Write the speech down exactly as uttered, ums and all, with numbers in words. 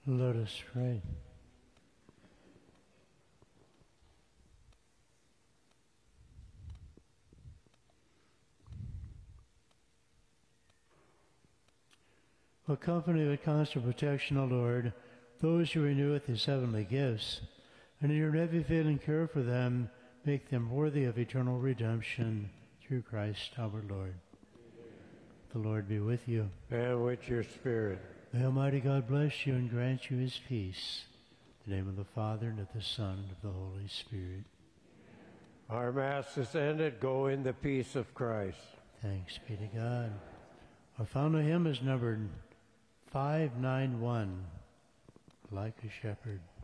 Let us pray. Accompany with constant protection, O Lord, those who renew with his heavenly gifts, and in your never-failing care for them, make them worthy of eternal redemption through Christ our Lord. Amen. The Lord be with you. And with your spirit. May Almighty God bless you and grant you his peace. In the name of the Father, and of the Son, and of the Holy Spirit. Our Mass is ended. Go in the peace of Christ. Thanks be to God. Our final hymn is numbered five ninety-one, Like a Shepherd.